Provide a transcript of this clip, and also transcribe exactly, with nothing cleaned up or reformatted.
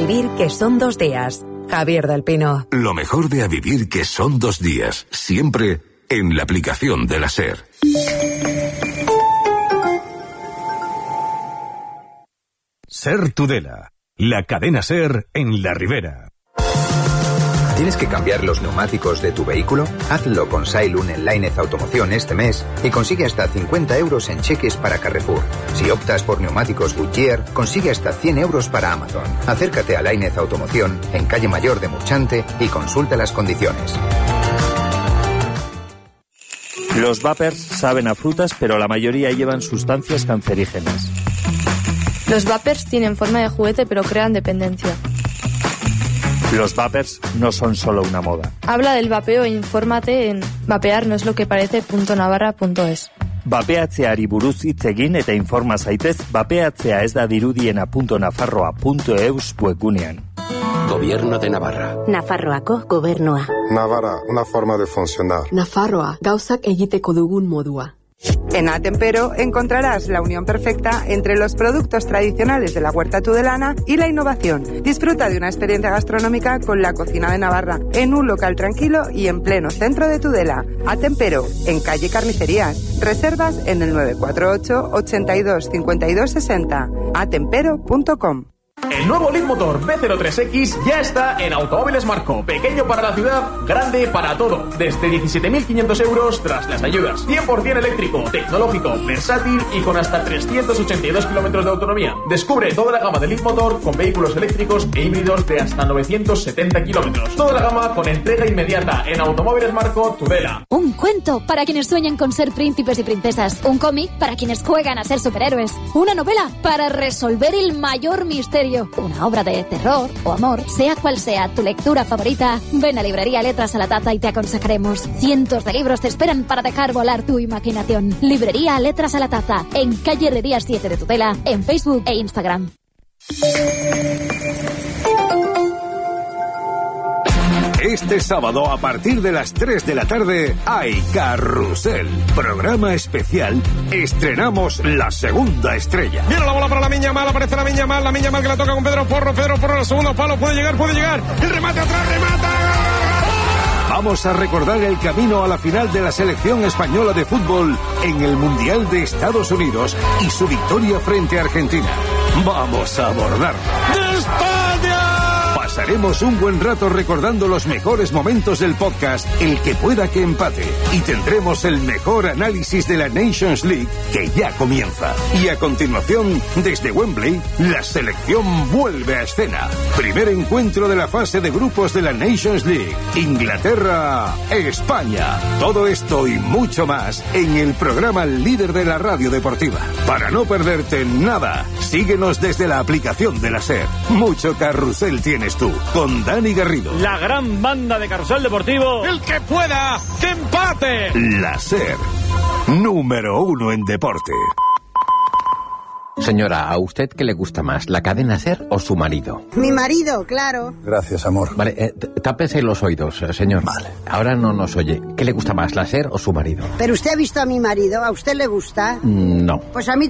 vivir que son dos días. Javier del Pino. Lo mejor de A Vivir que son dos días. Siempre en la aplicación de la SER. SER Tudela. La cadena SER en La Ribera. ¿Tienes que cambiar los neumáticos de tu vehículo? Hazlo con Sailun en Lainez Automoción este mes y consigue hasta cincuenta euros en cheques para Carrefour. Si optas por neumáticos Goodyear, consigue hasta cien euros para Amazon. Acércate a Lainez Automoción en Calle Mayor de Murchante y consulta las condiciones. Los vapers saben a frutas, pero la mayoría llevan sustancias cancerígenas. Los vapers tienen forma de juguete, pero crean dependencia. Los vapers no son solo una moda. Habla del vapeo e infórmate en vapearnoesloqueparece punto navarra punto es. Vapeatzeari buruz hitz egin eta informa zaitez vapeatzea ez da dirudiena punto nafarroa punto eus webgunean. Gobierno de Navarra. Nafarroako gobernua. Navarra, una forma de funcionar. Nafarroa, gauzak egiteko dugun modua. En Atempero encontrarás la unión perfecta entre los productos tradicionales de la huerta tudelana y la innovación. Disfruta de una experiencia gastronómica con la cocina de Navarra en un local tranquilo y en pleno centro de Tudela. Atempero, en calle Carnicerías. Reservas en el nueve cuatro ocho, ochenta y dos, cincuenta y dos, sesenta. atempero punto com. El nuevo Leadmotor B cero tres X ya está en Automóviles Marco. Pequeño para la ciudad, grande para todo. Desde diecisiete mil quinientos euros tras las ayudas. cien por ciento eléctrico, tecnológico, versátil y con hasta trescientos ochenta y dos kilómetros de autonomía. Descubre toda la gama de Leadmotor con vehículos eléctricos e híbridos de hasta novecientos setenta kilómetros. Toda la gama con entrega inmediata en Automóviles Marco Tudela. Un cuento para quienes sueñan con ser príncipes y princesas. Un cómic para quienes juegan a ser superhéroes. Una novela para resolver el mayor misterio. Una obra de terror o amor, sea cual sea tu lectura favorita, ven a Librería Letras a la Taza y te aconsejaremos. Cientos de libros te esperan para dejar volar tu imaginación. Librería Letras a la Taza, en calle Herrerías siete de Tudela, en Facebook e Instagram. Este sábado, a partir de las tres de la tarde, hay Carrusel. Programa especial. Estrenamos La Segunda Estrella. Viene la bola para la Miña Mal, aparece la Miña Mal, la Miña Mal que la toca con Pedro Porro, Pedro Porro, el segundo palo, puede llegar, puede llegar. El remate atrás, remata. Vamos a recordar el camino a la final de la selección española de fútbol en el Mundial de Estados Unidos y su victoria frente a Argentina. Vamos a abordar. ¡De España! Pasaremos un buen rato recordando los mejores momentos del podcast El que pueda que empate, y tendremos el mejor análisis de la Nations League que ya comienza. Y a continuación, desde Wembley, la selección vuelve a escena. Primer encuentro de la fase de grupos de la Nations League. Inglaterra, España. Todo esto y mucho más en el programa líder de la radio deportiva. Para no perderte nada, síguenos desde la aplicación de la SER. Mucho carrusel tienes tú, con Dani Garrido. La gran banda de Carrusel Deportivo. El que pueda, que empate. La SER, número uno en deporte. Señora, ¿a usted qué le gusta más, la cadena SER o su marido? Mi marido, claro. Gracias, amor. Vale, eh, tápese los oídos, señor. Vale. Ahora no nos oye. ¿Qué le gusta más, la SER o su marido? Pero usted ha visto a mi marido, ¿a usted le gusta? Mm, no. Pues a mí